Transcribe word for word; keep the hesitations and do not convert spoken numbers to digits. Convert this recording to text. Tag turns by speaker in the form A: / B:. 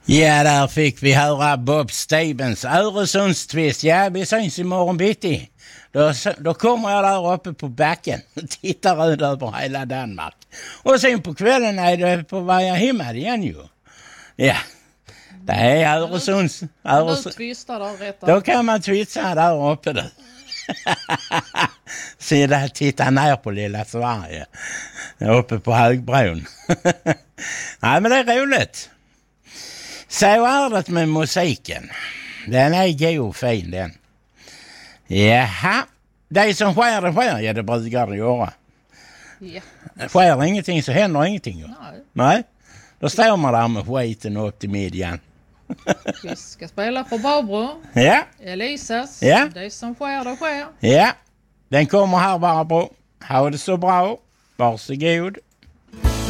A: Ja, där fick vi höra Bob Stevens Öresundstvist. Ja, vi syns imorgon bitti. Då, då kommer jag där uppe på backen och tittar ut över hela Danmark. Och sen på kvällen är det på väg hem igen ju. Ja, det är Öresunds... Öresunds då kan man twista där uppe då. Se där, titta ner på lilla Sverige. Uppe på Högbron. Nej, men det är roligt. Så är det med musiken. Den är god och fin den. Jaha. Det som sker, det sker. Ja, det brukar det göra.
B: Ja.
A: Sker ingenting så händer ingenting.
B: Nej.
A: Nej. Då står man där med skiten upp till midjan.
B: Vi ska spela för Barbro.
A: Ja.
B: Elisas.
A: Ja.
B: Det som sker, det sker.
A: Ja. Den kommer här, Barbro. Ha det så bra. Varsågod.